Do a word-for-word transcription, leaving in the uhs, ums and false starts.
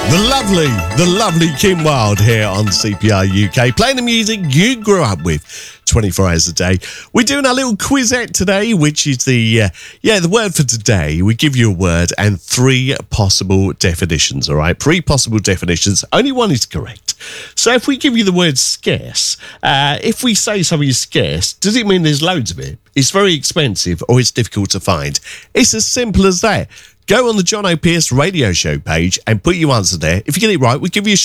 The lovely, the lovely Kim Wilde here on C P R U K, playing the music you grew up with twenty-four hours a day. We're doing our little quizette today, which is the, uh, yeah, the word for today. We give you a word and three possible definitions, all right? Three possible definitions. Only one is correct. So if we give you the word scarce, uh, if we say something is scarce, does it mean there's loads of it? It's very expensive or it's difficult to find? It's as simple as that. Go on the John O'Pearce radio show page and put your answer there. If you get it right, we'll give you a